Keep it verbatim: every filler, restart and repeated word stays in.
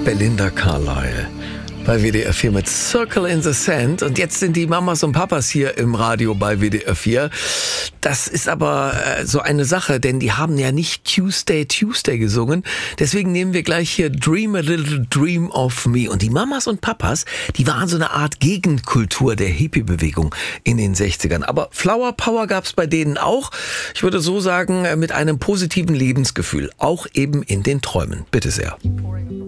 Belinda Carlisle bei W D R vier mit Circle in the Sand. Und jetzt sind die Mamas und Papas hier im Radio bei W D R vier. Das ist aber äh, so eine Sache, denn die haben ja nicht Tuesday, Tuesday gesungen. Deswegen nehmen wir gleich hier Dream a Little Dream of Me. Und die Mamas und Papas, die waren so eine Art Gegenkultur der Hippie-Bewegung in den sechzigern. Aber Flower Power gab's bei denen auch. Ich würde so sagen, mit einem positiven Lebensgefühl. Auch eben in den Träumen. Bitte sehr.